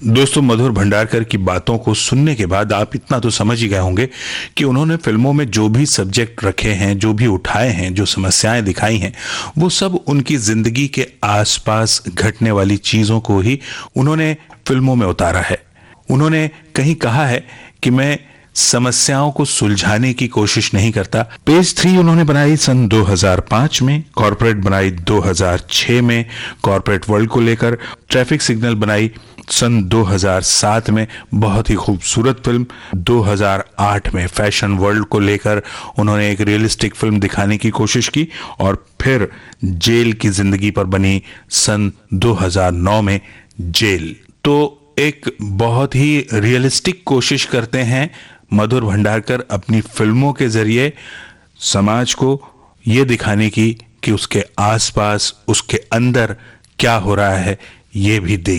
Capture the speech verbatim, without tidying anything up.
दोस्तों, मधुर भंडारकर की बातों को सुनने के बाद आप इतना तो समझ ही गए होंगे कि उन्होंने फिल्मों में जो भी सब्जेक्ट रखे हैं, जो भी उठाए हैं, जो समस्याएं दिखाई हैं, वो सब उनकी जिंदगी के आसपास घटने वाली चीजों को ही उन्होंने फिल्मों में उतारा है। उन्होंने कहीं कहा है कि मैं समस्याओं को सुलझाने की कोशिश नहीं करता। पेज थ्री उन्होंने बनाई सन दो हज़ार पाँच में, कॉर्पोरेट बनाई दो हज़ार छह में कॉर्पोरेट वर्ल्ड को लेकर, ट्रैफिक सिग्नल बनाई सन दो हज़ार सात में, बहुत ही खूबसूरत फिल्म। दो हज़ार आठ में फैशन वर्ल्ड को लेकर उन्होंने एक रियलिस्टिक फिल्म दिखाने की कोशिश की, और फिर जेल की जिंदगी पर बनी सन दो हज़ार नौ में जेल। तो एक बहुत ही रियलिस्टिक कोशिश करते हैं मधुर भंडारकर अपनी फिल्मों के जरिए समाज को यह दिखाने की कि उसके आसपास, उसके अंदर क्या हो रहा है, यह भी देख